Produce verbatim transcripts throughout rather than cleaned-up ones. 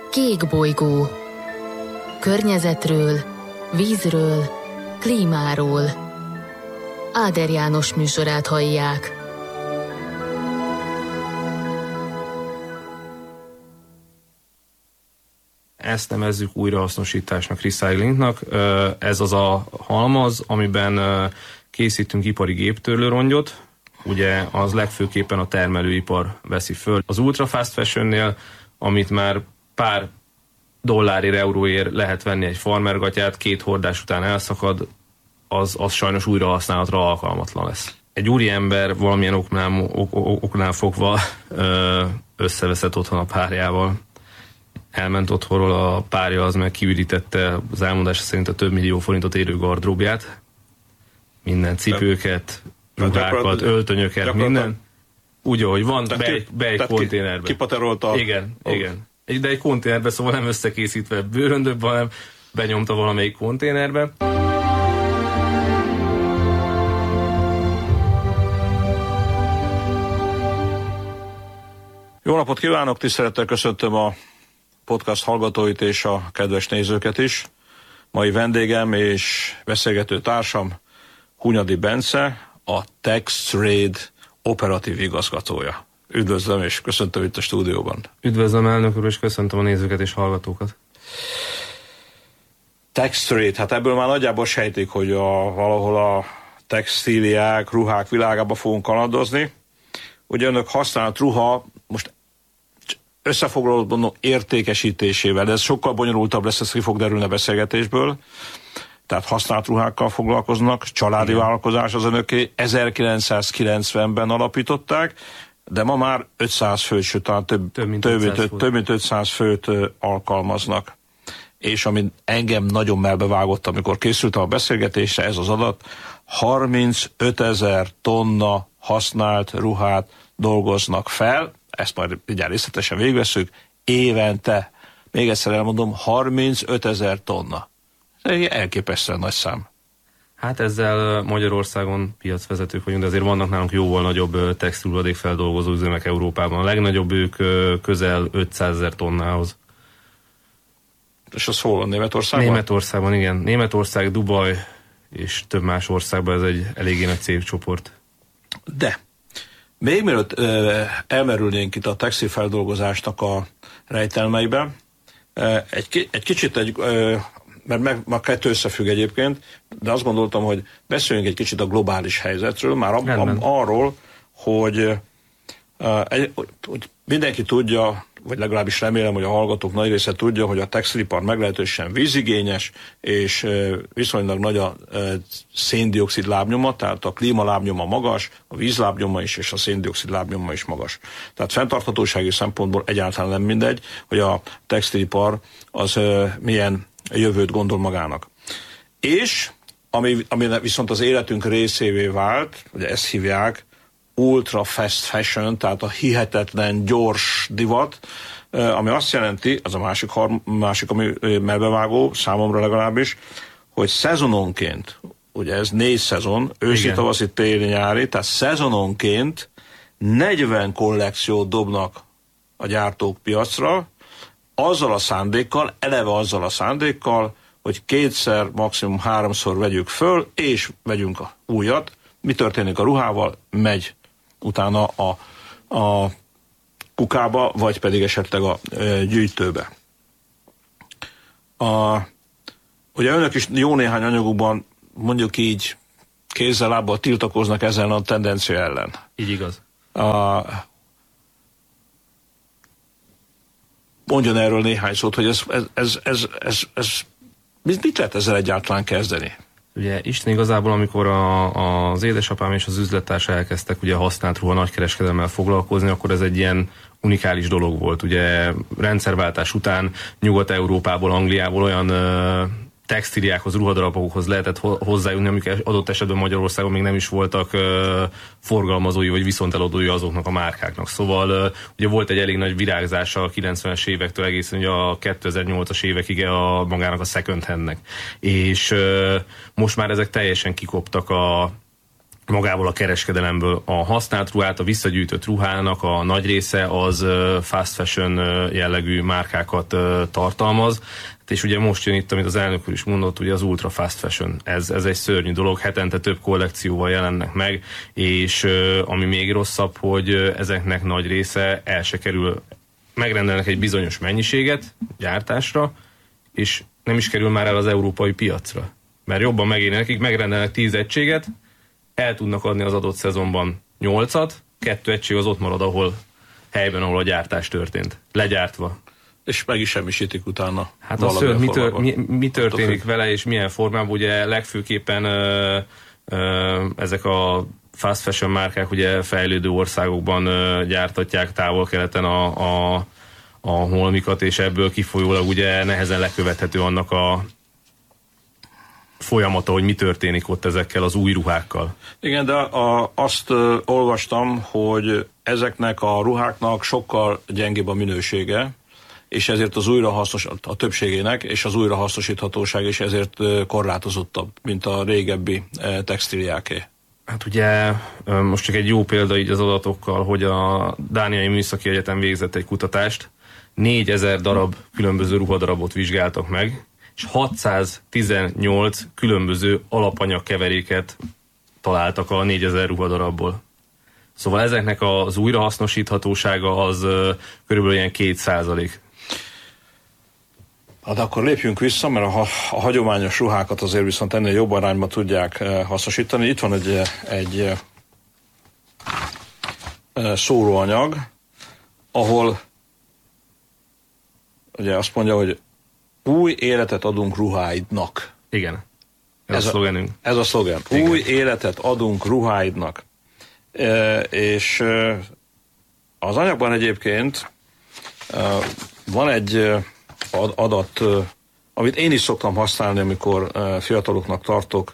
Kék bolygó. Környezetről, vízről, klímáról. Áder János műsorát hallják. Ezt nevezzük újrahasznosításnak, recyclingnak. Ez az a halmaz, amiben készítünk ipari géptörlőrongyot. Ugye az legfőképpen a termelőipar veszi föl. Az ultra fast fashionnél, amit már pár dollárért, euróért lehet venni egy farmergatyát, két hordás után elszakad, az, az sajnos újrahasználatra alkalmatlan lesz. Egy úriember valamilyen oknál, ok, oknál fogva összeveszett otthon a párjával. Elment otthonról, a párja az meg kiürítette az elmondása szerint a több millió forintot érő gardróbját. Minden cipőket, ruhákat, öltönyöket, minden. Úgy, ahogy van, be egy, be egy konténerbe. Kipaterolta. Igen, oh. igen. De egy konténerbe, szóval nem összekészítve bőröndöbb, hanem benyomta valamelyik konténerbe. Jó napot kívánok, tisztelettel köszöntöm a podcast hallgatóit és a kedves nézőket is. Mai vendégem és beszélgető társam Hunyadi Bence, a TaxTrade operatív igazgatója. Üdvözlöm és köszöntöm itt a stúdióban. Üdvözlöm, elnök úr, és köszöntöm a nézőket és hallgatókat. TaxTrade, hát ebből már nagyjából sejtik, hogy a, valahol a textíliák, ruhák világába fogunk kalandozni. Ugye önök használt ruha, most összefoglalót mondom, értékesítésével, de ez sokkal bonyolultabb lesz, ez ki fog derülni a beszélgetésből. Tehát használt ruhákkal foglalkoznak, családi Igen. vállalkozás az önöké, ezerkilencszázkilencvenben alapították, de ma már ötszáz főt, sőt, talán több, több, mint, több, ötszáz több mint ötszáz főt alkalmaznak. És ami engem nagyon melbevágott, amikor készültem a beszélgetésre, ez az adat, harmincötezer tonna használt ruhát dolgoznak fel, ezt majd mindjárt részletesen végigvesszük, évente. Még egyszer elmondom, harmincötezer tonna. Ez egy elképesztően nagy szám. Hát ezzel Magyarországon piacvezetők vagyunk, de azért vannak nálunk jóval nagyobb textilhulladék feldolgozó üzemek Európában. A legnagyobb ők közel ötszázezer tonnához. És az hol van, Németországban? Németországban, igen. Németország, Dubaj és több más országban ez egy eléggé nagy cégcsoport. De még mielőtt ö, elmerülnénk itt a textilfeldolgozásnak a rejtelmeiben, ö, egy, egy kicsit, egy, ö, mert meg, már kettő összefügg egyébként, de azt gondoltam, hogy beszéljünk egy kicsit a globális helyzetről, már a, a, arról, hogy, ö, egy, hogy mindenki tudja, vagy legalábbis remélem, hogy a hallgatók nagy része tudja, hogy a textilipar meglehetősen vízigényes, és viszonylag nagy a széndioxid lábnyoma, tehát a klímalábnyoma magas, a vízlábnyoma is, és a széndioxid lábnyoma is magas. Tehát fenntarthatósági szempontból egyáltalán nem mindegy, hogy a textilipar az milyen jövőt gondol magának. És ami, ami viszont az életünk részévé vált, ugye ezt hívják, ultra fast fashion, tehát a hihetetlen gyors divat, ami azt jelenti, az a másik, másik ami melbevágó, számomra legalábbis, hogy szezononként, ugye ez négy szezon, őszi, tavaszi, téli, nyári, tehát szezononként negyven kollekciót dobnak a gyártók piacra, azzal a szándékkal, eleve azzal a szándékkal, hogy kétszer, maximum háromszor vegyük föl, és vegyünk a újat. Mi történik a ruhával? Megy utána a, a kukába, vagy pedig esetleg a e, gyűjtőbe. A, ugye önök is jó néhány anyagukban mondjuk így kézzel-lábbal tiltakoznak ezen a tendencia ellen. Így igaz. A, mondjon erről néhány szót, hogy ez, ez, ez, ez, ez, ez mit lehet ezzel egyáltalán kezdeni? Ugye Isten igazából, amikor a, az édesapám és az üzlettársa elkezdtek ugye használt ruha nagykereskedelemmel foglalkozni, akkor ez egy ilyen unikális dolog volt. Ugye rendszerváltás után Nyugat-Európából, Angliából olyan ö, textíliákhoz, ruhadarabokhoz lehetett hozzájönni, amik adott esetben Magyarországon még nem is voltak ö, forgalmazói vagy viszonteladói azoknak a márkáknak. Szóval ö, ugye volt egy elég nagy virágzása a kilencvenes évektől egészen ugye a kétezer-nyolcas évekig a magának a second handnek. És ö, most már ezek teljesen kikoptak a magából a kereskedelemből. A használt ruhát, a visszagyűjtött ruhának a nagy része az fast fashion jellegű márkákat tartalmaz, és ugye most jön itt, amit az elnök úr is mondott, ugye az ultra fast fashion. Ez, ez egy szörnyű dolog, hetente több kollekcióval jelennek meg, és ami még rosszabb, hogy ezeknek nagy része el se kerül, megrendelnek egy bizonyos mennyiséget gyártásra, és nem is kerül már el az európai piacra. Mert jobban megér nekik, megrendelnek tíz egységet, el tudnak adni az adott szezonban nyolcat, kettő egység az ott marad, ahol helyben, ahol a gyártás történt, legyártva. És meg is semmisítik utána. Hát az, hogy mi, tör, mi, mi történik vele, és milyen formában, ugye legfőképpen ö, ö, ezek a fast fashion márkák ugye fejlődő országokban ö, gyártatják, távol-keleten a, a, a holmikat, és ebből kifolyólag ugye nehezen lekövethető annak a folyamata, hogy mi történik ott ezekkel az új ruhákkal. Igen, de a, azt uh, olvastam, hogy ezeknek a ruháknak sokkal gyengébb a minősége, és ezért az újrahasznos, a többségének, és az újrahasznosíthatóság is ezért korlátozottabb, mint a régebbi textíliáké. Hát ugye most csak egy jó példa így az adatokkal, hogy a Dániai Műszaki Egyetem végzett egy kutatást, négyezer darab különböző ruhadarabot vizsgáltak meg, és hatszáztizennyolc különböző alapanyagkeveréket találtak a négyezer ruhadarabból. Szóval ezeknek az újrahasznosíthatósága az körülbelül ilyen két százalék. Hát akkor lépjünk vissza, mert a, a hagyományos ruhákat azért viszont ennél jobb arányba tudják e, hasznosítani. Itt van egy, egy e, szóróanyag, ahol ugye azt mondja, hogy új életet adunk ruháidnak. Igen, ez, ez a szlogenünk. Ez a szlogen. Igen. Új életet adunk ruháidnak. E, és e, az anyagban egyébként e, van egy adat, amit én is szoktam használni, amikor fiataloknak tartok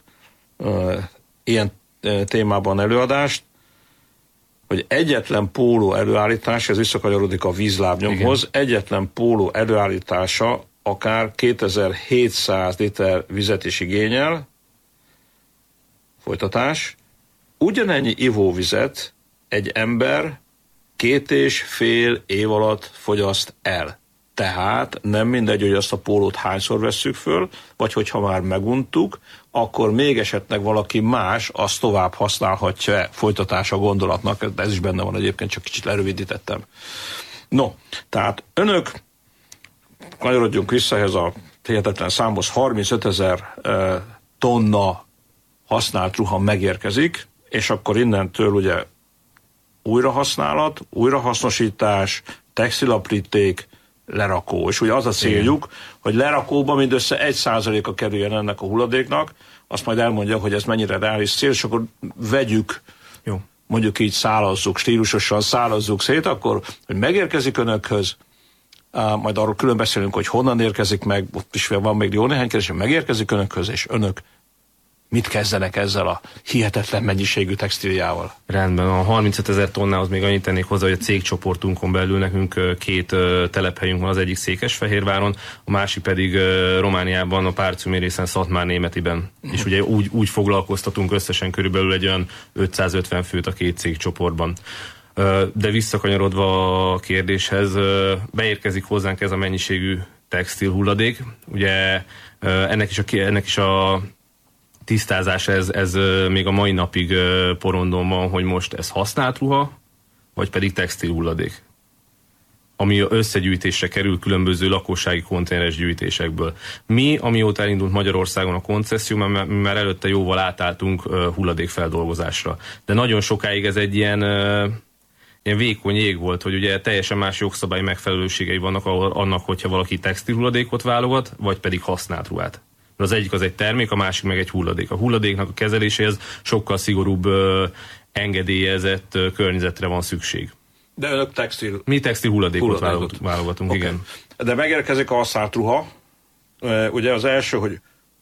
ilyen témában előadást, hogy egyetlen póló előállítás, ez visszakanyarodik a vízlábnyomhoz, igen. Egyetlen póló előállítása akár kétezer-hétszáz liter vizet is igényel, folytatás, ugyanennyi ivóvizet egy ember két és fél év alatt fogyaszt el. Tehát nem mindegy, hogy azt a pólót hányszor vesszük föl, vagy hogyha már meguntuk, akkor még esetleg valaki más azt tovább használhatja, folytatás a gondolatnak, ez is benne van egyébként, csak kicsit lerövidítettem. No, tehát önök, kanyarodjunk vissza ehhez a hihetetlen számhoz, harmincötezer e, tonna használt ruha megérkezik, és akkor innentől ugye újrahasználat, újrahasznosítás, textilapríték, lerakó. És ugye az a céljuk, igen. hogy lerakóban mindössze egy százaléka kerüljen ennek a hulladéknak, azt majd elmondja, hogy ez mennyire reális cél, és akkor vegyük, jó. mondjuk így szálazzuk, stílusosan szálazzuk szét, akkor, hogy megérkezik önökhöz, majd arról külön beszélünk, hogy honnan érkezik meg, ott is van még jó néhány kérdés, hogy megérkezik önökhöz, és önök mit kezdenek ezzel a hihetetlen mennyiségű textíliával? Rendben, a harmincötezer tonnához még annyit tennék hozzá, hogy a cégcsoportunkon belül nekünk két telephelyünk van, az egyik Székesfehérváron, a másik pedig Romániában, a Párcumi részen, Szatmár-Németiben. Uh-huh. És ugye úgy, úgy foglalkoztatunk összesen körülbelül egy olyan ötszázötven főt a két cégcsoportban. De visszakanyarodva a kérdéshez, beérkezik hozzánk ez a mennyiségű textil hulladék. Ugye ennek is a, ennek is a tisztázás, ez, ez még a mai napig porondon van, hogy most ez használt ruha, vagy pedig textil hulladék, ami összegyűjtésre kerül különböző lakossági konténeres gyűjtésekből. Mi, amióta elindult Magyarországon a koncesszió, mert mi már előtte jóval átálltunk hulladékfeldolgozásra. De nagyon sokáig ez egy ilyen, ilyen vékony jég volt, hogy ugye teljesen más jogszabályi megfelelőségei vannak annak, hogyha valaki textil hulladékot válogat, vagy pedig használt ruhát. Az egyik az egy termék, a másik meg egy hulladék. A hulladéknak a kezeléséhez sokkal szigorúbb ö, engedélyezett ö, környezetre van szükség. De önök textil... Mi textil hulladékot, hulladékot. válogatunk, okay. Igen. De megérkezik a használt ruha. Ugye az első, hogy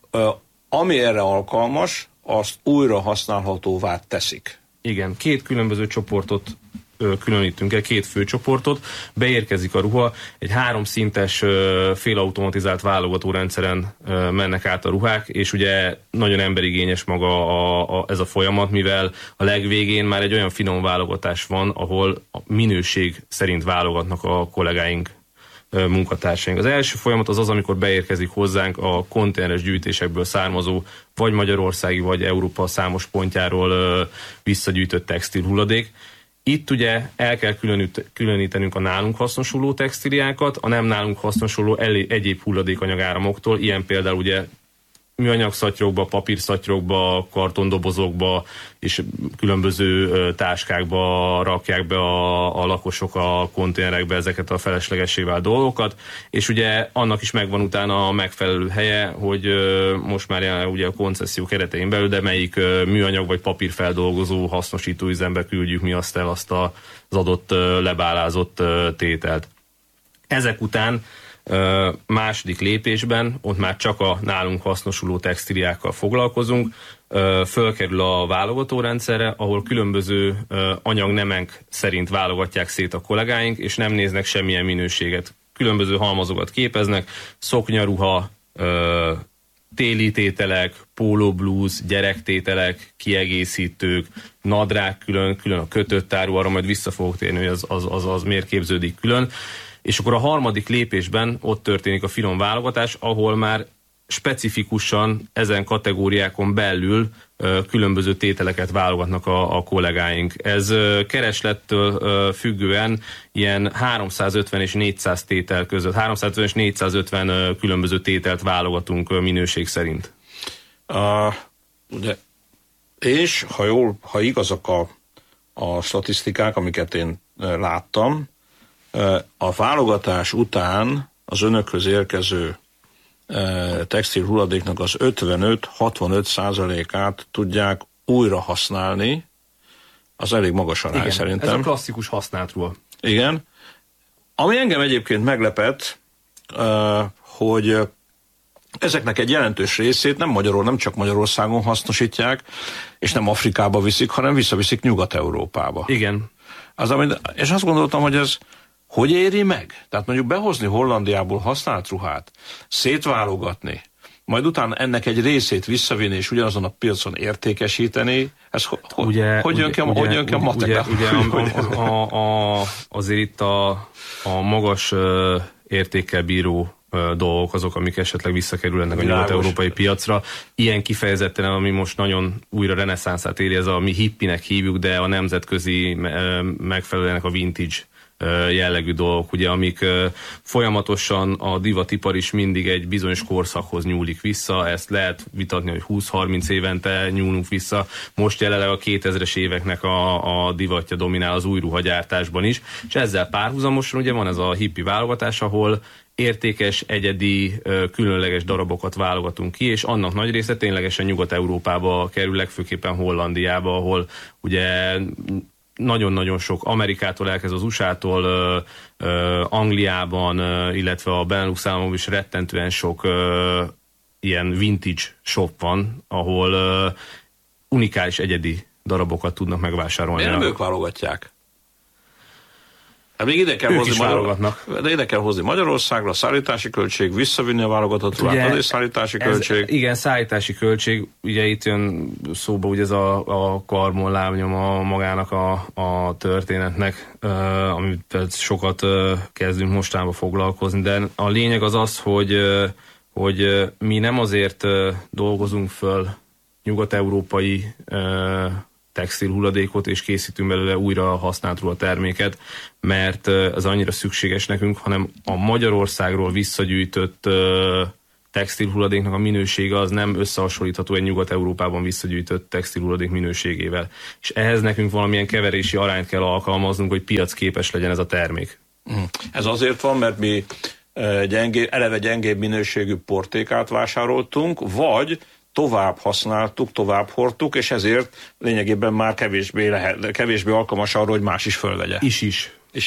ami erre alkalmas, azt újra használhatóvá teszik. Igen, két különböző csoportot különítünk el, két főcsoportot, beérkezik a ruha, egy háromszintes félautomatizált válogatórendszeren mennek át a ruhák, és ugye nagyon emberigényes maga a, a, ez a folyamat, mivel a legvégén már egy olyan finom válogatás van, ahol a minőség szerint válogatnak a kollégáink, munkatársaink. Az első folyamat az az, amikor beérkezik hozzánk a konténeres gyűjtésekből származó, vagy magyarországi, vagy Európa számos pontjáról visszagyűjtött textil hulladék. Itt ugye el kell különítenünk a nálunk hasznosuló textiliákat, a nem nálunk hasznosuló egyéb hulladékanyagáramoktól, ilyen például ugye műanyag szatyrokba, papírszatyrokba, kartondobozokba és különböző táskákba rakják be a, a lakosok a konténerekbe ezeket a feleslegessé vált dolgokat, és ugye annak is megvan utána a megfelelő helye, hogy most már jelenleg ugye a koncesszió keretein belül, de melyik műanyag vagy papírfeldolgozó hasznosítóüzembe küldjük mi azt el azt a, az adott lebálázott tételt. Ezek után második lépésben, ott már csak a nálunk hasznosuló textiliákkal foglalkozunk, fölkerül a válogatórendszerre, ahol különböző anyagnemek szerint válogatják szét a kollégáink, és nem néznek semmilyen minőséget. Különböző halmazokat képeznek, szoknyaruha, téli tételek, pólóblúz, gyerektételek, kiegészítők, nadrág külön, külön a kötött áru, arra majd vissza fogok térni, hogy az, az, az, az miért képződik külön. És akkor a harmadik lépésben ott történik a finom válogatás, ahol már specifikusan ezen kategóriákon belül ö, különböző tételeket válogatnak a, a kollégáink. Ez ö, kereslettől ö, függően ilyen háromszázötven és négyszáz tétel között, háromszázötven és négyszázötven ö, különböző tételt válogatunk ö, minőség szerint. Uh, ugye, és ha jól, ha igazak a, a statisztikák, amiket én ö, láttam, a válogatás után az önökhöz érkező textil hulladéknak az ötvenöt-hatvanöt százalékát tudják újra használni, az elég magas arány. Igen, szerintem. Ez a klasszikus használt ruha. Igen. Ami engem egyébként meglepett, hogy ezeknek egy jelentős részét nem Magyarul, nem csak Magyarországon hasznosítják, és nem Afrikába viszik, hanem visszaviszik Nyugat-Európába. Igen. Az, amit, és azt gondoltam, hogy ez hogy éri meg? Tehát mondjuk behozni Hollandiából használt ruhát, szétválogatni, majd utána ennek egy részét visszavinni és ugyanazon a piacon értékesíteni, ez ho, ho, ugye, hogy jön ki a, ugye, jön ki a matekát? Ugye, ugye a, a, a, azért itt a, a magas uh, értékkel bíró uh, dolgok azok, amik esetleg visszakerülnek a nyugat-európai piacra. Ilyen kifejezetten, ami most nagyon újra reneszánszát éri, ez a mi hippinek hívjuk, de a nemzetközi uh, megfelelőnek a vintage jellegű dolgok, ugye, amik folyamatosan a divatipar is mindig egy bizonyos korszakhoz nyúlik vissza, ezt lehet vitatni, hogy húsz-harminc évente nyúlunk vissza, most jelenleg a kétezres éveknek a, a divatja dominál az új ruhagyártásban is, és ezzel párhuzamosan ugye van ez a hippi válogatás, ahol értékes, egyedi, különleges darabokat válogatunk ki, és annak nagy része ténylegesen Nyugat-Európába kerül, legfőképpen Hollandiába, ahol ugye nagyon-nagyon sok Amerikától elkezd az u es á-tól, ö, ö, Angliában, ö, illetve a Benelux államokban is rettentően sok ö, ilyen vintage shop van, ahol ö, unikális, egyedi darabokat tudnak megvásárolni. Miért nem ők válogatják? Hát még ide kell, hozni Magyar... de ide kell hozni Magyarországra, a szállítási költség, visszavinni a válogatott ruhát, az is szállítási ez, költség. Igen, szállítási költség, ugye itt jön szóba ugye ez a, a karbon lábnyom a magának a, a történetnek, uh, amit sokat uh, kezdünk mostanában foglalkozni, de a lényeg az az, hogy, uh, hogy uh, mi nem azért uh, dolgozunk föl nyugat-európai uh, textil hulladékot, és készítünk belőle újra használt ruhaterméket, mert ez annyira szükséges nekünk, hanem a Magyarországról visszagyűjtött textil hulladéknak a minősége az nem összehasonlítható egy Nyugat-Európában visszagyűjtött textil hulladék minőségével. És ehhez nekünk valamilyen keverési arányt kell alkalmaznunk, hogy piacképes legyen ez a termék. Ez azért van, mert mi gyengé, eleve gyengébb minőségű portékát vásároltunk, vagy tovább használtuk, tovább hordtuk, és ezért lényegében már kevésbé, lehet, kevésbé alkalmas arra, hogy más is fölvegye. Is is. Is is.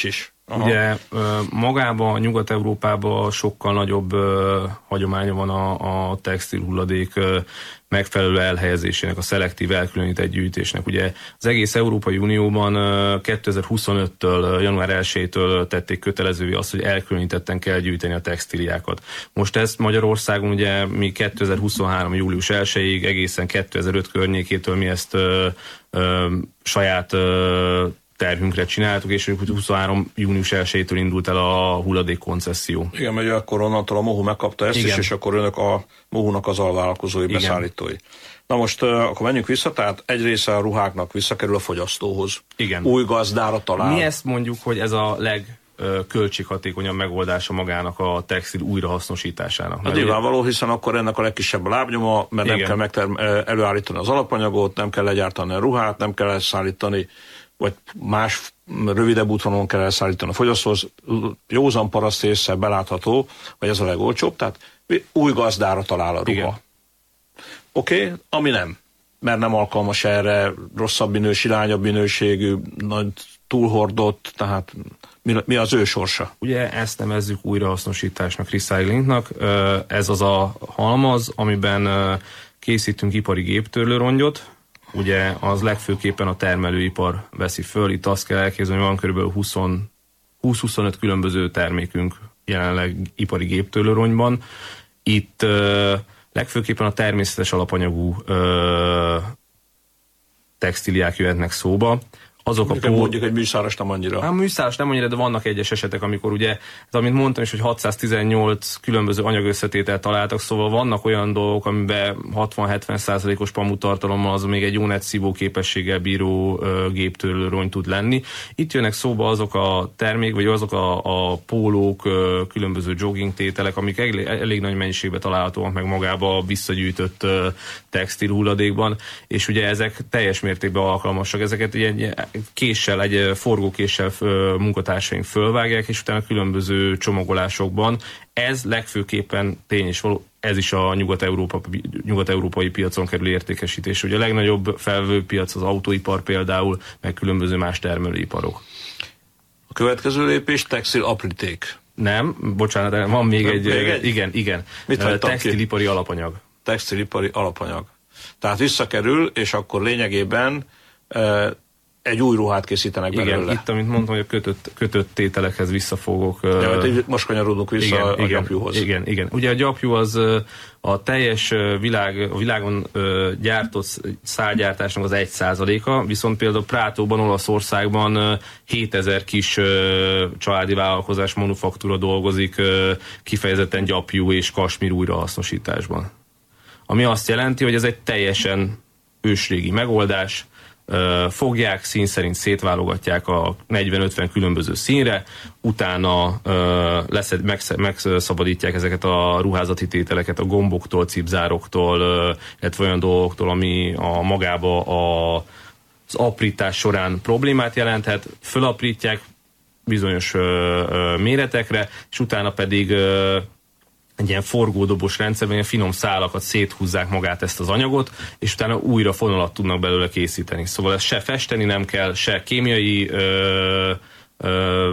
Aha. Ugye magában, Nyugat-Európában sokkal nagyobb hagyománya van a, a textil hulladék megfelelő elhelyezésének, a szelektív elkülönített gyűjtésnek. Ugye az egész Európai Unióban kétezer-huszonöttől, január elsejétől tették kötelezővé azt, hogy elkülönítetten kell gyűjteni a textíliákat. Most ezt Magyarországon ugye mi kétezer-huszonhárom. július elsejéig egészen kétezer-öt környékétől mi ezt ö, ö, saját ö, terhünkre csináltuk, és huszonhárom. június elsejétől indult el a hulladék koncesszió. Igen, mert akkor onnantól a MOHU megkapta ezt is, és akkor önök a MOHU-nak az alvállalkozói, igen, beszállítói. Na most uh, akkor menjünk vissza, tehát egy része a ruháknak visszakerül a fogyasztóhoz. Igen. Új gazdára talál. Mi ezt mondjuk, hogy ez a leg költséghatékonyabb megoldása magának a textil újrahasznosításának. Hát nyilvánvaló, hiszen akkor ennek a legkisebb a lábnyoma, mert igen, nem kell megterm- előállítani az alapanyagot, nem kell legyártani a ruhát, nem kell elszállítani, vagy más rövidebb útvonalon kell elszállítani a fogyasztóhoz. Józan paraszt észre belátható, hogy ez a legolcsóbb, tehát új gazdára talál a ruha. Oké, okay, ami nem, mert nem alkalmas erre, rosszabb minőségű, lányabb minőségű, nagy túlhordott, tehát mi, mi az ő sorsa? Ugye ezt nevezzük újrahasznosításnak, recyclingnak. Ez az a halmaz, amiben készítünk ipari géptörlőrongyot. Ugye az legfőképpen a termelőipar veszi föl. Itt azt kell elképzelni, hogy van kb. húsz-huszonöt különböző termékünk jelenleg ipari géptörlőronyban. Itt legfőképpen a természetes alapanyagú textiliák jöhetnek szóba. Azok mondjuk, a pól... mondjuk egy műszáros nem annyira. Hát műszáros nem annyira, de vannak egyes esetek, amikor ugye, hát, amit mondtam is, hogy hatszáztizennyolc különböző anyagösszetételt találtak, szóval vannak olyan dolgok, amiben hatvan-hetven százalékos pamuttartalommal az még egy jó net szívó képességgel bíró uh, géptörlőrony tud lenni. Itt jönnek szóba azok a termék, vagy azok a, a pólók, uh, különböző jogging tételek, amik elég, elég nagy mennyiségben találhatóak meg magába a visszagyűjtött uh, textil hulladékban, és ugye ezek teljes mértékben alkalmasak. Ezeket ilyen késsel, egy forgókéssel munkatársaink fölvágják, és utána különböző csomagolásokban. Ez legfőképpen tény és való, ez is a nyugat-európa, nyugat-európai piacon kerül értékesítés. Ugye a legnagyobb felvevő piac az autóipar például, meg különböző más termelőiparok. A következő lépés textil apríték. Nem, bocsánat, de van még, egy, még egy. Igen, igen. Mit textilipari alapanyag. Textilipari alapanyag. Tehát visszakerül, és akkor lényegében e, egy új ruhát készítenek igen, belőle. Itt, amit mondtam, hogy a kötött, kötött tételekhez visszafogok. Ja, most kanyarodunk vissza igen, a igen, gyapjúhoz. Igen, igen. Ugye a gyapjú az a teljes világ, a világon gyártott szárgyártásnak az egy százaléka, viszont például Prátóban, Olaszországban hétezer kis családi vállalkozás, manufaktúra dolgozik kifejezetten gyapjú és kasmír újrahasznosításban. Ami azt jelenti, hogy ez egy teljesen ősrégi megoldás, fogják, szín szerint szétválogatják a negyven-ötven különböző színre, utána leszed, megszabadítják ezeket a ruházati tételeket a gomboktól, cipzároktól, illetve olyan dolgoktól, ami a magába a, az aprítás során problémát jelenthet, fölaprítják bizonyos méretekre, és utána pedig egy ilyen forgódobos rendszerben ilyen finom szálakat széthúzzák magát ezt az anyagot, és utána újra fonalat tudnak belőle készíteni. Szóval ezt se festeni nem kell, se kémiai ö, ö,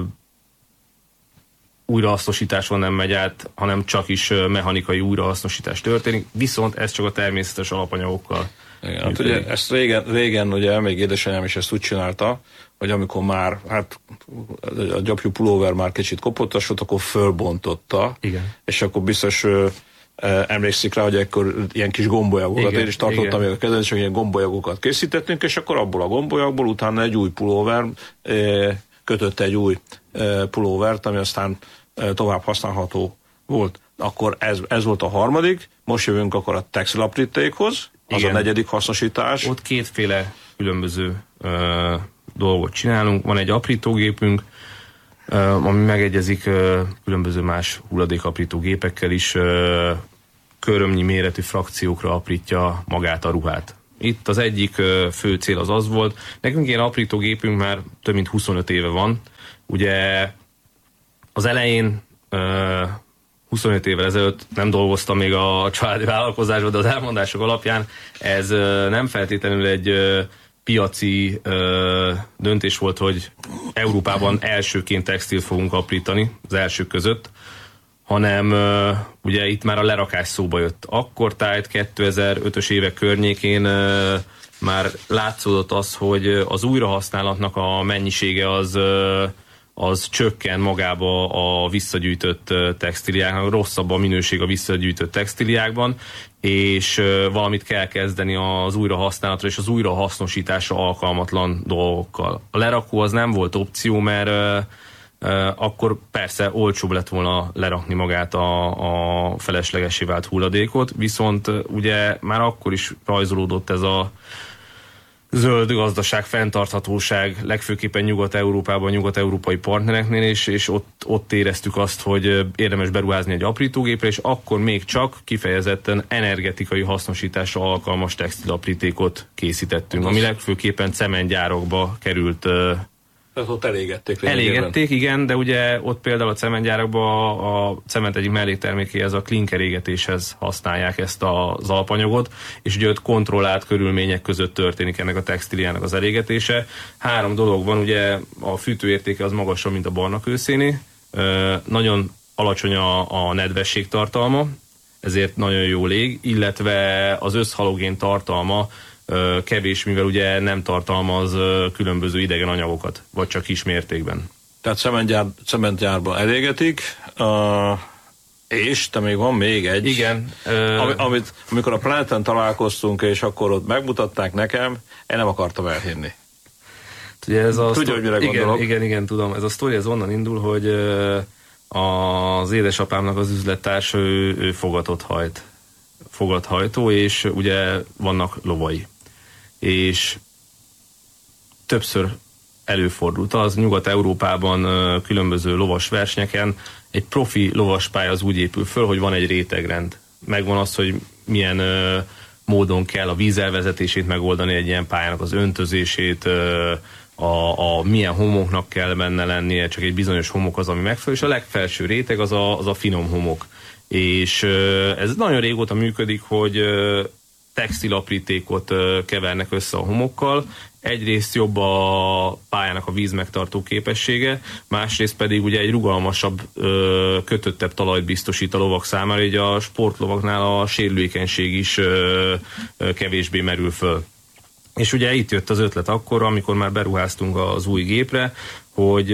újrahasznosításon nem megy át, hanem csak is mechanikai újrahasznosítás történik, viszont ez csak a természetes alapanyagokkal. Igen, hát ugye ezt régen, régen ugye még édesanyám is ezt úgy csinálta, hogy amikor már, hát a gyapjú pulóver már kicsit kopottasott, akkor fölbontotta, igen, és akkor biztos ö, ö, emlékszik rá, hogy akkor ilyen kis gombolyagokat, én is tartottam még a kezed, és ilyen gombolyagokat készítettünk, és akkor abból a gombolyagból utána egy új pulóver, ö, kötötte egy új ö, pulóvert, ami aztán ö, tovább használható volt. Akkor ez, ez volt a harmadik, most jövünk akkor a textilaprítékhoz, az igen, a negyedik hasznosítás. Ott kétféle különböző ö, dolgot csinálunk. Van egy aprítógépünk, ö, ami megegyezik ö, különböző más hulladékaprító gépekkel is, ö, körömnyi méretű frakciókra aprítja magát a ruhát. Itt az egyik ö, fő cél az az volt, nekünk ilyen aprítógépünk már több mint huszonöt éve van. Ugye az elején ö, huszonöt évvel ezelőtt nem dolgoztam még a családi vállalkozásban, de az elmondások alapján ez nem feltétlenül egy piaci ö, döntés volt, hogy Európában elsőként textilt fogunk aprítani, az elsők között, hanem ö, ugye itt már a lerakás szóba jött. Akkor tájt kétezer-ötös évek környékén ö, már látszódott az, hogy az újrahasználatnak a mennyisége az, ö, az csökken magába a visszagyűjtött textiliáknak, rosszabb a minőség a visszagyűjtött textiliákban, és ö, valamit kell kezdeni az újrahasználatra és az újrahasznosításra alkalmatlan dolgokkal. A lerakó az nem volt opció, mert ö, ö, akkor persze olcsóbb lett volna lerakni magát a, a feleslegessé vált hulladékot, viszont ö, ugye már akkor is rajzolódott ez a zöld gazdaság, fenntarthatóság, legfőképpen Nyugat-Európában, nyugat-európai partnereknél, és, és ott, ott éreztük azt, hogy érdemes beruházni egy aprítógépre, és akkor még csak kifejezetten energetikai hasznosításra alkalmas textilaprítékot készítettünk, ami legfőképpen cementgyárakba került. Tehát ott elégették. Elégették, igen, de ugye ott például a cementgyárakban a cement egyik melléktermékéhez, a klinkerégetéshez használják ezt az alapanyagot, és ugye ott kontrollált körülmények között történik ennek a textiliának az elégetése. Három dolog van, ugye a fűtőértéke az magasabb, mint a barna kőszéné, nagyon alacsony a, a nedvesség tartalma, ezért nagyon jó lég, illetve az összhalogén tartalma kevés, mivel ugye nem tartalmaz különböző idegen anyagokat, vagy csak kis mértékben. Tehát cementgyár, cementgyárban elégetik, uh, és te még van még egy. Igen. Ami, amit, amikor a Planeten találkoztunk, és akkor ott megmutatták nekem, én nem akartam elhinni. Ugye ez a Tudja, hogy mire igen, gondolok? Igen, igen, tudom. Ez a sztori ez onnan indul, hogy az édesapámnak az üzlettársa, ő, ő fogatot hajt. Fogathajtó, és ugye vannak lovai. És többször előfordult az, Nyugat-Európában különböző lovas versenyeken egy profi lovaspálya az úgy épül föl, hogy van egy rétegrend. Megvan az, hogy milyen ö, módon kell a vízelvezetését megoldani egy ilyen pályának, az öntözését, ö, a, a milyen homoknak kell benne lennie, csak egy bizonyos homok az, ami megfelelő, és a legfelső réteg az a, az a finom homok. És ö, ez nagyon régóta működik, hogy ö, textilaprítékot kevernek össze a homokkal. Egyrészt jobb a pályának a vízmegtartó képessége, másrészt pedig ugye egy rugalmasabb, kötöttebb talajt biztosít a lovak számára, így a sportlovaknál a sérülékenység is kevésbé merül föl. És ugye itt jött az ötlet akkor, amikor már beruháztunk az új gépre, hogy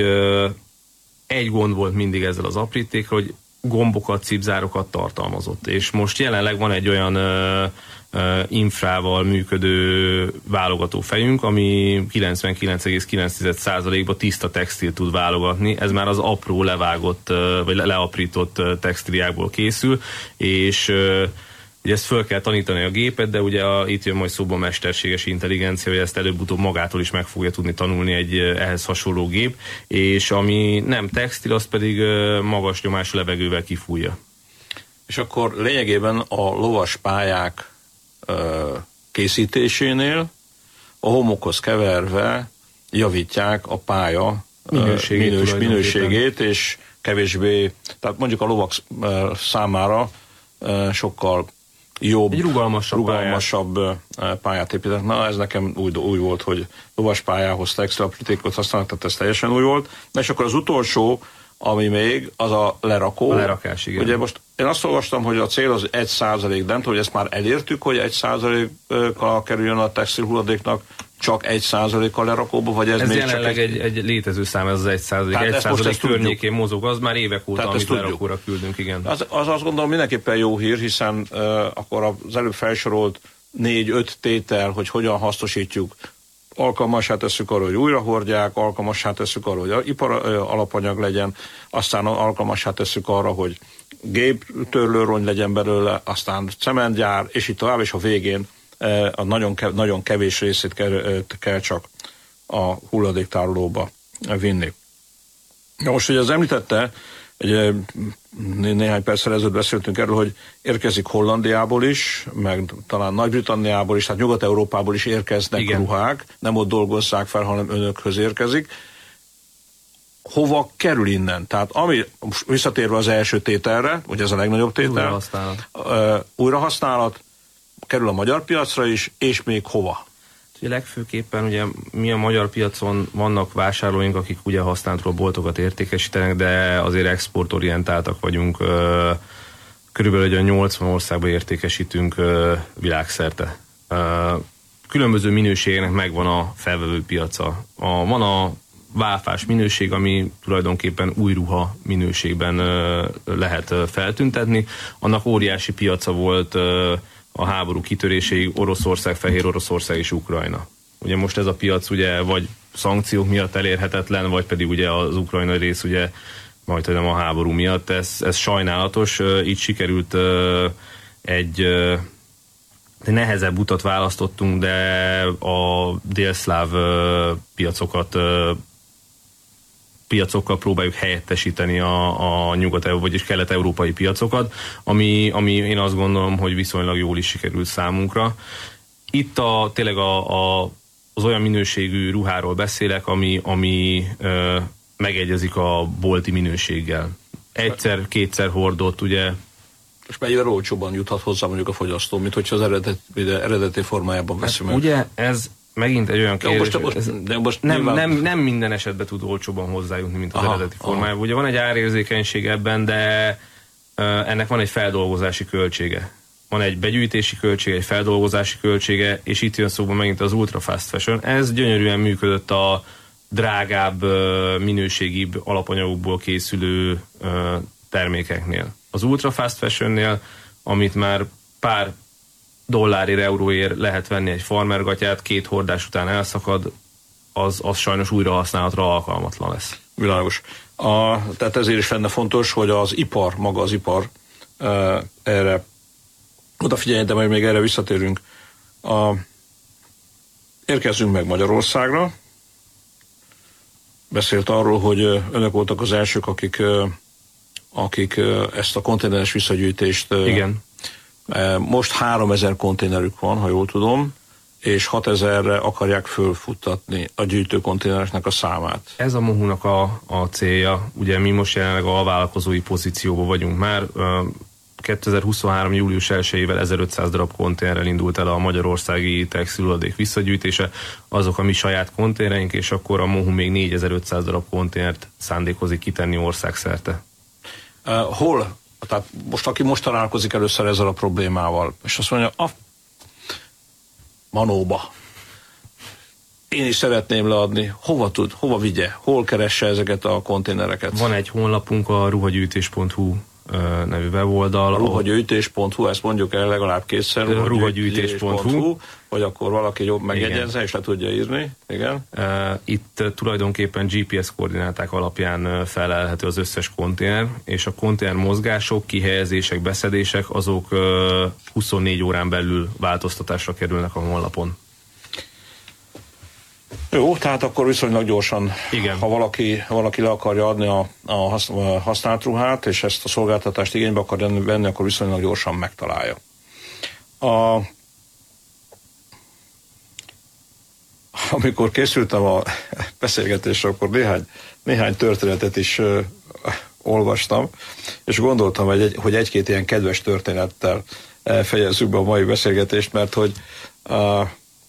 egy gond volt mindig ezzel az aprítékkel, hogy gombokat, cipzárokat tartalmazott. És most jelenleg van egy olyan ö, ö, infrával működő válogatófejünk, ami kilencvenkilenc egész kilenc százalékban tiszta textil tud válogatni. Ez már az apró levágott, ö, vagy leaprított ö, textiliákból készül, és ö, ugye ezt föl kell tanítani a gépet, de ugye a, itt jön majd szóba a mesterséges intelligencia, hogy ezt előbb-utóbb magától is meg fogja tudni tanulni egy ehhez hasonló gép, és ami nem textil, az pedig magas nyomású levegővel kifújja. És akkor lényegében a lovas pályák ö, készítésénél a homokhoz keverve javítják a pálya minőségét, minős, minőségét és kevésbé, tehát mondjuk a lovak számára sokkal jobb, egy rugalmasabb, rugalmasabb pályát. pályát építenek. Na, ez nekem új, új volt, hogy lovas pályához textilaprítékot használnak, tehát ez teljesen új volt. Na, és akkor az utolsó, ami még, az a lerakó. A lerakás, igen. Ugye most én azt olvastam, hogy a cél az egy százalék, nem tudom, hogy ezt már elértük, hogy egy százalékkal kerüljön a textil hulladéknak, csak egy százalékkal lerakóba, vagy ez, ez még jelenleg csak egy, egy, egy létező szám, ez az egy százalék. Egy százalék környékén mozog, az már évek óta, tehát amit lerakóra küldünk, igen. Az, az azt gondolom mindenképpen jó hír, hiszen uh, akkor az előbb felsorolt négy-öt tétel, hogy hogyan hasznosítjuk, alkalmassá tesszük arra, hogy újrahordják, alkalmassá tesszük arra, hogy ipar uh, alapanyag legyen, aztán alkalmassá tesszük arra, hogy géptörlőrony legyen belőle, aztán cementgyár, és így tovább, és a végén a nagyon, nagyon kevés részét kell, kell csak a hulladéktárolóba vinni. Na most, hogy az említette, egy, néhány perccel ezelőtt beszéltünk erről, hogy érkezik Hollandiából is, meg talán Nagy-Britanniából is, tehát Nyugat-Európából is érkeznek Igen. ruhák, nem ott dolgozzák fel, hanem önökhöz érkezik. Hova kerül innen? Tehát ami, visszatérve az első tételre, hogy ez a legnagyobb tétel, újrahasználat, uh, újrahasználat kerül a magyar piacra is, és még hova? Ugye legfőképpen ugye mi a magyar piacon vannak vásárlóink, akik ugye használatról boltokat értékesítenek, de azért exportorientáltak vagyunk. Körülbelül egy nyolcvan országba értékesítünk világszerte. Különböző minőségeknek megvan a felvevő piaca. A, van a válfás minőség, ami tulajdonképpen új ruha minőségben lehet feltüntetni. Annak óriási piaca volt a háború kitöréséig Oroszország, Fehér Oroszország és Ukrajna. Ugye most ez a piac ugye vagy szankciók miatt elérhetetlen, vagy pedig ugye az ukrajnai rész ugye majd nem a háború miatt. Ez, ez sajnálatos. Így sikerült egy, egy nehezebb utat választottunk, de a délszláv piacokat piacokkal próbáljuk helyettesíteni a, a nyugat- vagyis kelet-európai piacokat, ami, ami én azt gondolom, hogy viszonylag jól is sikerült számunkra. Itt a, tényleg a, a, az olyan minőségű ruháról beszélek, ami, ami ö, megegyezik a bolti minőséggel. Egyszer, kétszer hordott, ugye. És mennyivel olcsóban juthat hozzá mondjuk a fogyasztó, mint hogyha az eredeti, eredeti formájában veszünk hát, ugye ez megint egy olyan kérdés, de most, most, de most nem, nyilván... nem, nem minden esetben tud olcsóban hozzájutni, mint az aha, eredeti formájában. Ugye van egy árérzékenység ebben, de uh, ennek van egy feldolgozási költsége. Van egy begyűjtési költsége, egy feldolgozási költsége, és itt jön szóba megint az ultra fast fashion. Ez gyönyörűen működött a drágább, uh, minőségibb alapanyagokból készülő uh, termékeknél. Az ultra fast fashionnél, amit már pár dollárért, euróért lehet venni egy farmergatyát, két hordás után elszakad, az, az sajnos újrahasználatra alkalmatlan lesz. Világos. A, tehát ezért is lenne fontos, hogy az ipar, maga az ipar e, erre odafigyeljen, de majd még erre visszatérünk. A, érkezzünk meg Magyarországra. Beszélt arról, hogy önök voltak az elsők, akik, akik ezt a konténeres visszagyűjtést... Igen. Most háromezer konténerük van, ha jól tudom, és hatezerre akarják fölfuttatni a gyűjtőkonténereknek a számát. Ez a Mohunak a, a célja. Ugye mi most jelenleg a vállalkozói pozícióban vagyunk már. kétezer-huszonhárom. július elsejével ezerötszáz darab konténerrel indult el a magyarországi textilhulladék visszagyűjtése. Azok a mi saját konténereink, és akkor a Mohu még négyezer-ötszáz darab konténert szándékozik kitenni országszerte. Uh, hol? Tehát most, aki most találkozik először ezzel a problémával, és azt mondja, a Manóba, én is szeretném leadni, hova tud, hova vigye, hol keresse ezeket a konténereket? Van egy honlapunk, a ruhagyűjtés pont hu nevű weboldal. A ruhagyűjtés pont hu, ezt mondjuk el legalább kétszer. ruhagyűjtés pont hu, hogy akkor valaki jobb megjegyezze, és le tudja írni. Igen. Itt tulajdonképpen gé pé es koordináták alapján felelhető az összes konténer, és a konténer mozgások, kihelyezések, beszedések, azok huszonnégy órán belül változtatásra kerülnek a honlapon. Jó, tehát akkor viszonylag gyorsan, igen. Ha valaki, valaki le akarja adni a, a használt ruhát, és ezt a szolgáltatást igénybe akar venni, akkor viszonylag gyorsan megtalálja. A, amikor készültem a beszélgetésre, akkor néhány, néhány történetet is ö, olvastam, és gondoltam, hogy, egy, hogy egy-két ilyen kedves történettel fejezzük be a mai beszélgetést, mert hogy a,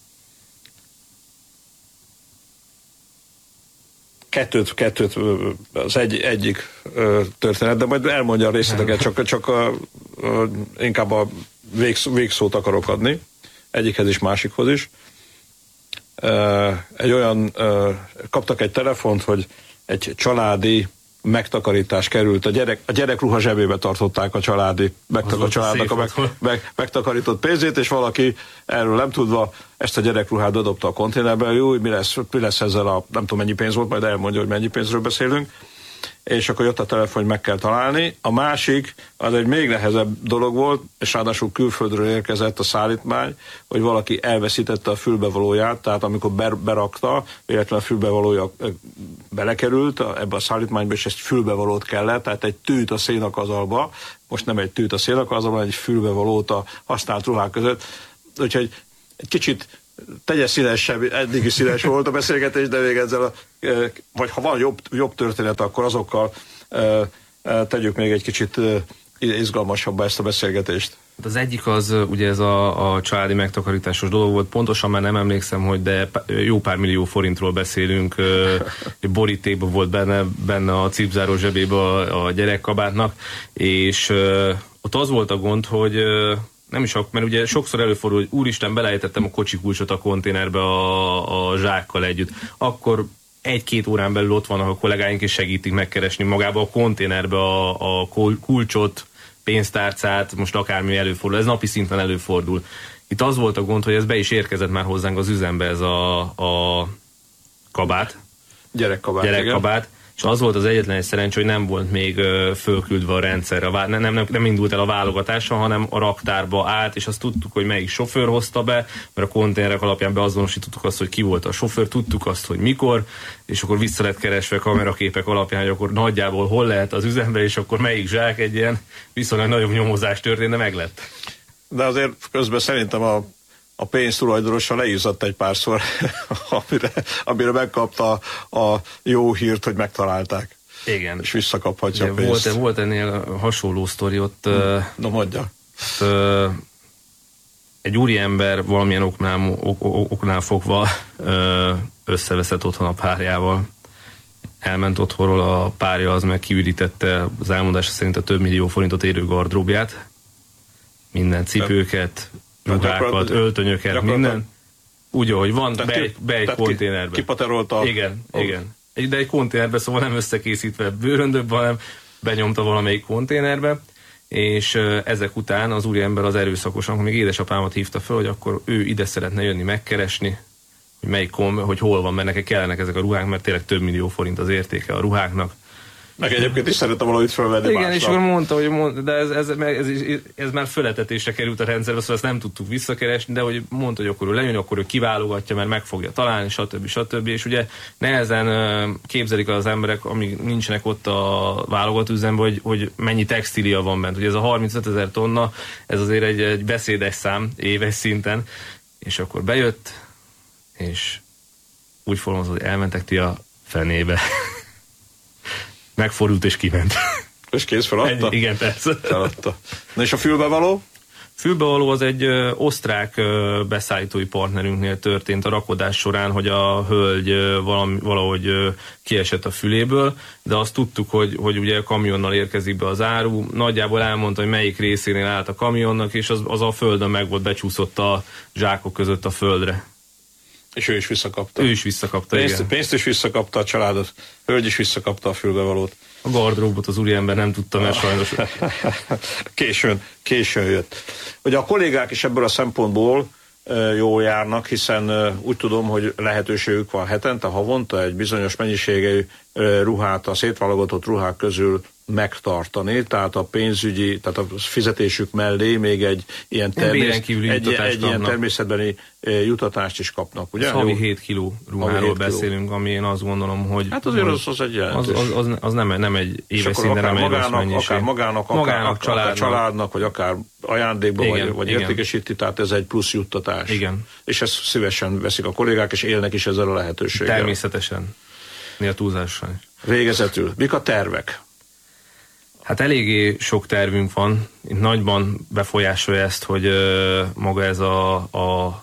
Kettőt, kettőt az egy, egyik történet, de majd elmondja a részleteket, csak, csak a, a, inkább a végsz, végszót akarok adni, egyikhez is, másikhoz is. Egy olyan, kaptak egy telefont, hogy egy családi megtakarítás került, a gyerek, a gyerek ruha zsebébe tartották a családi, megtak, a családnak a meg, meg, megtakarított pénzét, és valaki erről nem tudva ezt a gyerekruhát bedobta a konténerbe, jó, mi lesz, mi lesz ezzel a, nem tudom mennyi pénz volt, majd elmondja, hogy mennyi pénzről beszélünk, és akkor jött a telefon, hogy meg kell találni. A másik, az egy még nehezebb dolog volt, és ráadásul külföldről érkezett a szállítmány, hogy valaki elveszítette a fülbevalóját, tehát amikor ber, berakta, véletlenül a fülbevalója belekerült ebbe a szállítmányba, és egy fülbevalót kellett, tehát egy tűt a szénakazalba, most nem egy tűt a szénakazalba, hanem egy fülbevalót a használt ruhák között. Úgyhogy egy kicsit tegye színesebb, eddigi színes volt a beszélgetés, de még ezzel a, vagy ha van jobb, jobb történet, akkor azokkal tegyük még egy kicsit izgalmasabbá ezt a beszélgetést. Az egyik az ugye ez a, a családi megtakarításos dolog volt, pontosan már nem emlékszem, hogy de jó pár millió forintról beszélünk, borítékban volt benne, benne a cipzáró zsebébe a, a gyerekkabátnak, és ott az volt a gond, hogy nem is, mert ugye sokszor előfordul, hogy úristen, belejtettem a kocsi kulcsot a konténerbe a, a zsákkal együtt, akkor egy-két órán belül ott vannak a kollégáink, és segítik megkeresni magába a konténerbe a, a kulcsot, pénztárcát, most akármi előfordul, ez napi szinten előfordul. Itt az volt a gond, hogy ez be is érkezett már hozzánk az üzembe, ez a, a kabát. Gyerekkabát. Gyerekkabát. És az volt az egyetlen egy szerencsé, hogy nem volt még uh, fölküldve a rendszerre. Nem, nem, nem indult el a válogatása, hanem a raktárba állt, és azt tudtuk, hogy melyik sofőr hozta be, mert a konténerek alapján beazonosítottuk azt, hogy ki volt a sofőr, tudtuk azt, hogy mikor, és akkor vissza lett keresve kameraképek alapján, hogy akkor nagyjából hol lehet az üzembe, és akkor melyik zsák, egy ilyen viszonylag nagyobb nyomozás történt, de meg lett. De azért közben szerintem a a pénztulajdonosa leízott egy párszor, amire, amire megkapta a jó hírt, hogy megtalálták. Igen. És visszakaphatja ugye, a pénzt. Volt, volt ennél hasonló sztori, ott... No, mondja. Ott, egy úriember valamilyen oknál, ok, oknál fogva összeveszett otthon a párjával. Elment otthonról, a párja az meg kiürítette az elmondása szerint a több millió forintot érő gardróbját. Minden cipőket, ruhákat, öltönyöket, minden. Úgy, ahogy van, be egy, be egy konténerbe. Kipaterolta. Igen, oh. igen. De egy konténerbe, szóval nem összekészítve bőröndökbe, hanem benyomta valamelyik konténerbe, és ezek után az úriember az erőszakosan, még édesapámat hívta fel, hogy akkor ő ide szeretne jönni megkeresni, hogy melyik kom, hogy hol van, mert neki kellenek ezek a ruhák, mert tényleg több millió forint az értéke a ruháknak. Meg egyébként is szerettem valahogy fölvenni. Igen, másnak. És akkor mondta, hogy mond, de ez, ez, ez, ez, ez már föletetésre került a rendszerbe, szóval ezt nem tudtuk visszakeresni, de hogy mondta, hogy akkor ő lejön, akkor ő kiválogatja, mert meg fogja találni, stb. stb. És ugye nehezen képzelik az emberek, amíg nincsenek ott a válogató üzemben, hogy, hogy mennyi textília van bent. Ugye ez a harmincötezer tonna, ez azért egy, egy beszédes szám éves szinten, és akkor bejött, és úgy fogalmazott, hogy elmentek ti a fenébe. Megfordult és kiment. És kész feladta? Ennyi, igen, persze. Feladta. Na és a fülbevaló? Fülbevaló az egy ö, osztrák ö, beszállítói partnerünknél történt a rakodás során, hogy a hölgy ö, valami, valahogy ö, kiesett a füléből, de azt tudtuk, hogy, hogy ugye kamionnal érkezik be az áru. Nagyjából elmondta, hogy melyik részénél állt a kamionnak, és az, az a földön meg volt, becsúszott a zsákok között a földre. És ő is visszakapta. Ő is visszakapta, pénzt, igen. Pénzt is visszakapta a családot, hölgy is visszakapta a fülbevalót. A gardróbot az úriember nem tudta, mert sajnos... későn, későn jött. Ugye a kollégák is ebből a szempontból e, jól járnak, hiszen e, úgy tudom, hogy lehetőségük van hetente, havonta egy bizonyos mennyiségű e, ruhát, a szétválogatott ruhák közül megtartani, tehát a pénzügyi, tehát a fizetésük mellé még egy ilyen, természet, egy, egy ilyen természetbeni jutatást is kapnak, ugye? Havi hét kiló ruháról beszélünk, ami én azt gondolom, hogy... Hát azért az, az egy jelentős. Az, az, az nem, nem egy éves szinten, nem egy rossz mennyiség. Akár magának, magának akár, családnak. akár családnak, vagy akár ajándékba, igen, vagy, vagy értékesíti, tehát ez egy plusz juttatás. Igen. És ezt szívesen veszik a kollégák, és élnek is ezzel a lehetőséggel. Természetesen. Néha túlzással. Végezetül. Mik a tervek? Hát eléggé sok tervünk van. Itt nagyban befolyásolja ezt, hogy ö, maga ez a, a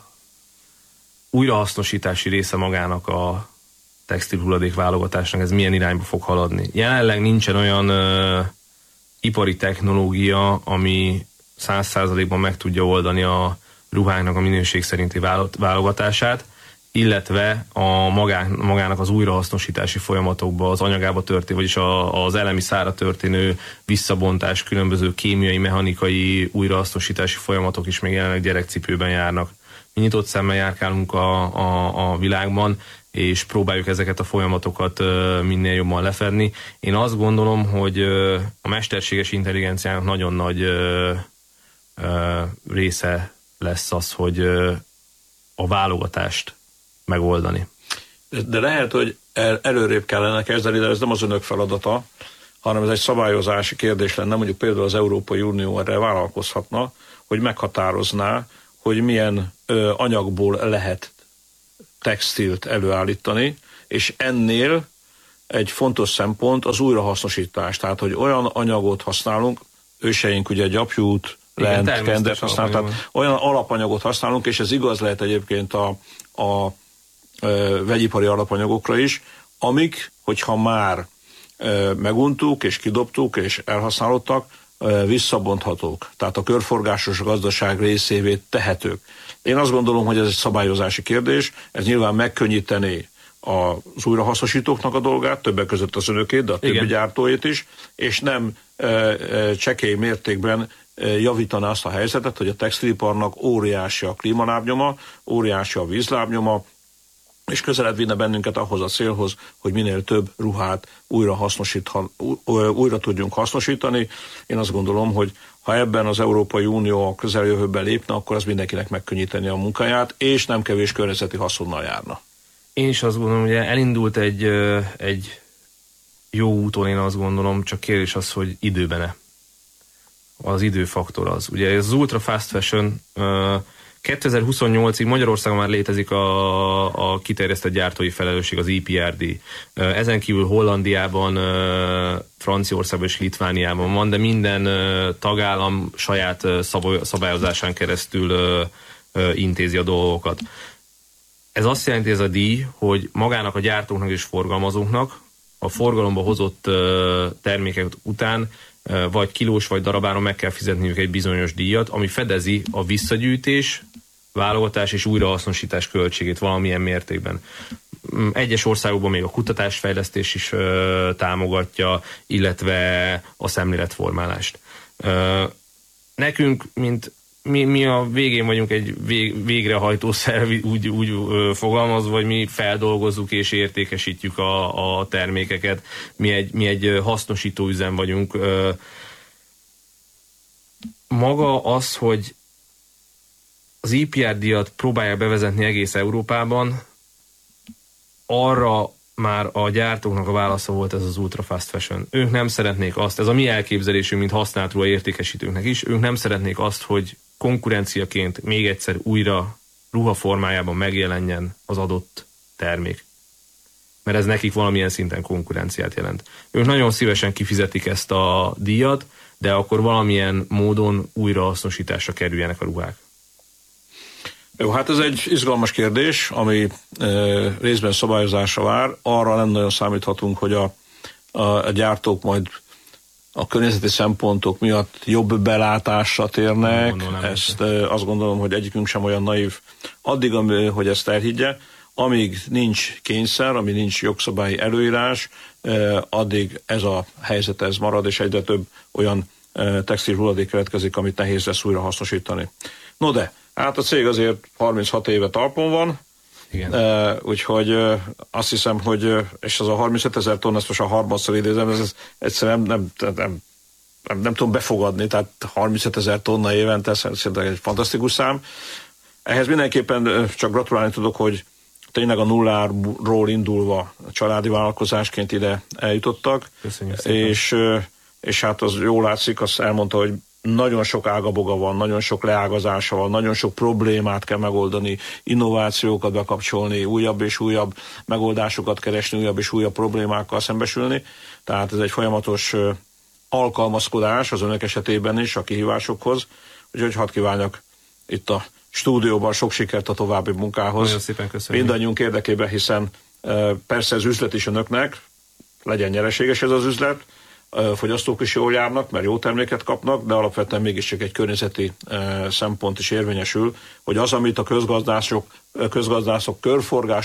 újrahasznosítási része magának a textil hulladék válogatásnak, ez milyen irányba fog haladni. Jelenleg nincsen olyan ö, ipari technológia, ami száz százalékban meg tudja oldani a ruháknak a minőség szerinti válogatását, illetve a magán, magának az újrahasznosítási folyamatokba, az anyagába történő, vagyis a, az elemi szára történő visszabontás, különböző kémiai, mechanikai újrahasznosítási folyamatok is még jelenleg gyerekcipőben járnak. Mi nyitott szemmel járkálunk a, a, a világban, és próbáljuk ezeket a folyamatokat uh, minél jobban lefedni. Én azt gondolom, hogy uh, a mesterséges intelligenciának nagyon nagy uh, uh, része lesz az, hogy uh, a válogatást megoldani. De lehet, hogy el, előrébb kellene kezdeni, de ez nem az önök feladata, hanem ez egy szabályozási kérdés lenne, mondjuk például az Európai Unió erre vállalkozhatna, hogy meghatározná, hogy milyen ö, anyagból lehet textilt előállítani, és ennél egy fontos szempont az újrahasznosítás. Tehát, hogy olyan anyagot használunk, őseink ugye gyapjút, lent, kendet használunk. Tehát olyan alapanyagot használunk, és ez igaz lehet egyébként a, a, a vegyipari alapanyagokra is, amik, hogyha már e, meguntuk, és kidobtuk, és elhasználódtak, e, visszabonthatók. Tehát a körforgásos gazdaság részévé tehetők. Én azt gondolom, hogy ez egy szabályozási kérdés, ez nyilván megkönnyítené az újrahasznosítóknak a dolgát, többek között az önökét, de a többi gyártóét is, és nem e, e, csekély mértékben e, javítaná azt a helyzetet, hogy a textiliparnak óriási a klímalábnyoma, óriási a vízlábnyoma, és közelebb vinne bennünket ahhoz a célhoz, hogy minél több ruhát újra, hasznosítha, újra tudjunk hasznosítani. Én azt gondolom, hogy ha ebben az Európai Unió a közeljövőben lépne, akkor az mindenkinek megkönnyíteni a munkáját, és nem kevés környezeti haszonnal járna. Én is azt gondolom, hogy elindult egy, egy jó úton, én azt gondolom, csak kérdés az, hogy időben-e. Az időfaktor az. Ugye ez az ultra fast fashion kétezer-huszonnyolcig Magyarországon már létezik a, a kiterjesztett gyártói felelősség, az I P R D. Ezen kívül Hollandiában, Franciaországban és Litvániában van, de minden tagállam saját szabályozásán keresztül intézi a dolgokat. Ez azt jelenti, ez a díj, hogy magának a gyártóknak és forgalmazóknak a forgalomba hozott termékek után vagy kilós, vagy darabáron meg kell fizetniük egy bizonyos díjat, ami fedezi a visszagyűjtés, válogatás és újrahasznosítás költségét valamilyen mértékben. Egyes országokban még a kutatásfejlesztés is ö, támogatja, illetve a szemléletformálást. Ö, nekünk, mint mi, mi a végén vagyunk egy vég, végrehajtó szerv, úgy, úgy ö, fogalmazva, hogy mi feldolgozzuk és értékesítjük a, a termékeket. Mi egy, mi egy hasznosító üzem vagyunk. Ö, maga az, hogy az I P R díjat próbálja bevezetni egész Európában, arra már a gyártóknak a válasza volt ez az ultra fast fashion. Ők nem szeretnék azt, ez a mi elképzelésünk, mint használt ruha értékesítőknek is, ők nem szeretnék azt, hogy konkurenciaként még egyszer újra ruha formájában megjelenjen az adott termék. Mert ez nekik valamilyen szinten konkurenciát jelent. Ők nagyon szívesen kifizetik ezt a díjat, de akkor valamilyen módon újrahasznosításra kerüljenek a ruhák. Jó, hát ez egy izgalmas kérdés, ami e, részben szabályozásra vár. Arra nem nagyon számíthatunk, hogy a, a, a gyártók majd a környezeti szempontok miatt jobb belátásra térnek. Gondolom, ezt e, azt gondolom, hogy egyikünk sem olyan naív addig, ami, hogy ezt elhiggye. Amíg nincs kényszer, amíg nincs jogszabályi előírás, e, addig ez a helyzet ez marad, és egyre több olyan e, textil hulladék keletkezik, amit nehéz lesz újra hasznosítani. No de, hát a cég azért harminchat éve talpon van, igen. Uh, úgyhogy uh, azt hiszem, hogy uh, és az a harmincötezer tonna, ezt most a harmadszor idézem, ez, ez egyszerűen nem, nem, nem, nem, nem tudom befogadni, tehát harmincötezer tonna évente, ez szerintem egy fantasztikus szám. Ehhez mindenképpen uh, csak gratulálni tudok, hogy tényleg a nulláról indulva családi vállalkozásként ide eljutottak. És, uh, és hát az jól látszik, azt elmondta, hogy nagyon sok ágaboga van, nagyon sok leágazása van, nagyon sok problémát kell megoldani, innovációkat bekapcsolni, újabb és újabb megoldásokat keresni, újabb és újabb problémákkal szembesülni. Tehát ez egy folyamatos alkalmazkodás az önök esetében is a kihívásokhoz. Úgyhogy hadd kívánjak itt a stúdióban sok sikert a további munkához. Nagyon szépen köszönjük. Mindannyiunk érdekében, hiszen persze az üzlet is önöknek, legyen nyereséges ez az üzlet, fogyasztók is jól járnak, mert jó terméket kapnak, de alapvetően mégiscsak egy környezeti szempont is érvényesül, hogy az, amit a közgazdászok, közgazdászok körforgás